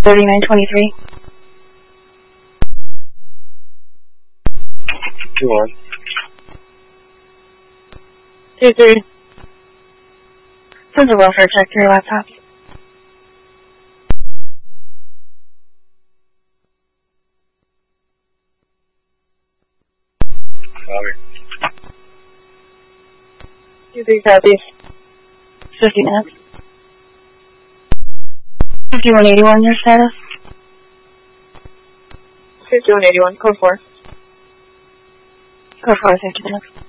3923. 2-1. 2-3. Send a welfare check to your laptop. Copy. 2-3 Southeast. 50 minutes. 5181, your status? 5181, code 4. Code 4, 50 minutes.